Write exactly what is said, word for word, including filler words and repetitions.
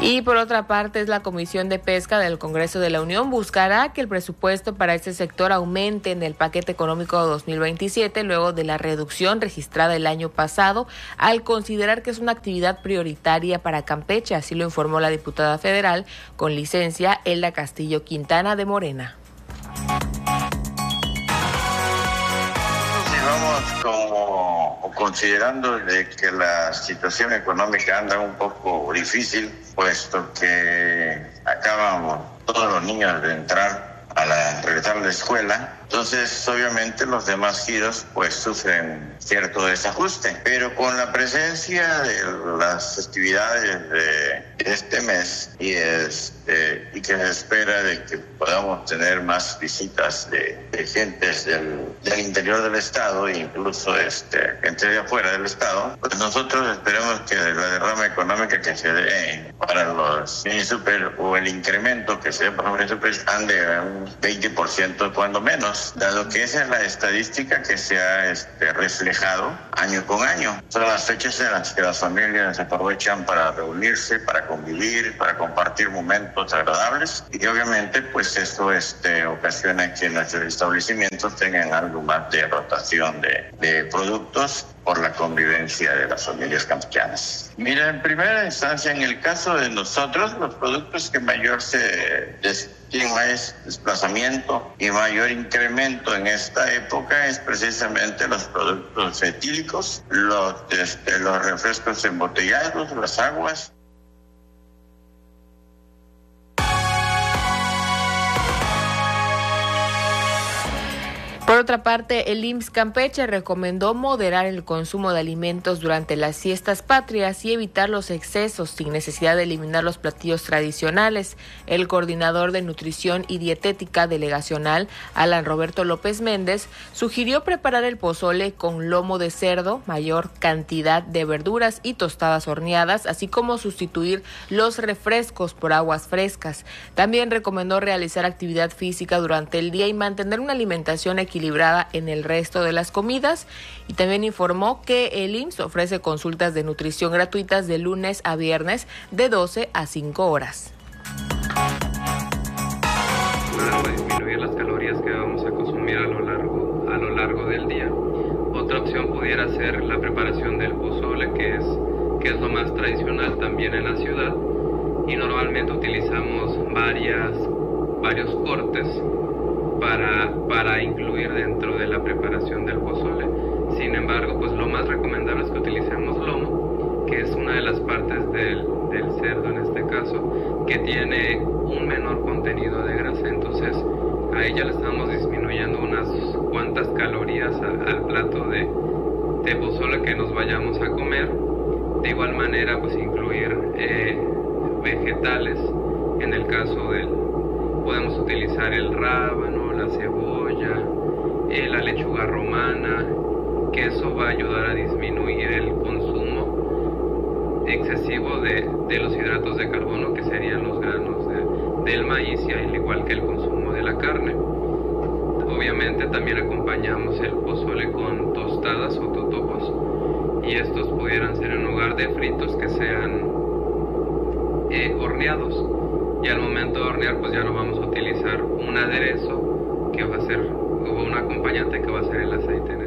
Y por otra parte, es la Comisión de Pesca del Congreso de la Unión buscará que el presupuesto para este sector aumente en el paquete económico dos mil veintisiete, luego de la reducción registrada el año pasado, al considerar que es una actividad prioritaria para Campeche, así lo informó la diputada federal con licencia Elda Castillo Quintana de Morena. Como considerando de que la situación económica anda un poco difícil, puesto que acabamos todos los niños de entrar a la, regresar a la escuela, entonces obviamente los demás giros pues sufren cierto desajuste, pero con la presencia de las festividades de este mes y, este, y que se espera de que podamos tener más visitas de, de gentes del, del interior del estado e incluso este, gente de afuera del estado, pues nosotros esperamos que la derrama económica que se dé para los mini super o el incremento que se dé para los mini super ande a un veinte por ciento cuando menos, dado que esa es la estadística que se ha este, reflejado año con año. Son las fechas en las que las familias se aprovechan para reunirse, para convivir, para compartir momentos agradables y obviamente pues esto este, ocasiona que nuestros establecimientos tengan algo más de rotación de, de productos por la convivencia de las familias campechanas. Mira, en primera instancia, en el caso de nosotros, los productos que mayor se tienen más desplazamiento y mayor incremento en esta época es precisamente los productos etílicos, los, este, los refrescos embotellados, las aguas. Por otra parte, el I M S S Campeche recomendó moderar el consumo de alimentos durante las fiestas patrias y evitar los excesos sin necesidad de eliminar los platillos tradicionales. El coordinador de nutrición y dietética delegacional, Alan Roberto López Méndez, sugirió preparar el pozole con lomo de cerdo, mayor cantidad de verduras y tostadas horneadas, así como sustituir los refrescos por aguas frescas. También recomendó realizar actividad física durante el día y mantener una alimentación equilibrada equilibrada en el resto de las comidas, y también informó que el I M S S ofrece consultas de nutrición gratuitas de lunes a viernes de doce a cinco horas. Para disminuir las calorías que vamos a consumir a lo largo a lo largo del día. Otra opción pudiera ser la preparación del pozole, que es que es lo más tradicional también en la ciudad, y normalmente utilizamos varias varios cortes para, para incluir dentro de la preparación del pozole. Sin embargo, pues lo más recomendable es que utilicemos lomo, que es una de las partes del, del cerdo en este caso, que tiene un menor contenido de grasa. Entonces, a ella le estamos disminuyendo unas cuantas calorías a, al plato de, de pozole que nos vayamos a comer. De igual manera, pues incluir eh, vegetales. En el caso del, podemos utilizar el rábano, la cebolla, eh, la lechuga romana, que eso va a ayudar a disminuir el consumo excesivo de, de los hidratos de carbono, que serían los granos de, del maíz, y al igual que el consumo de la carne. Obviamente también acompañamos el pozole con tostadas o totopos, y estos pudieran ser en lugar de fritos que sean eh, horneados. Y al momento de hornear, pues ya no vamos a utilizar un aderezo que va a ser, o un acompañante que va a ser el aceite.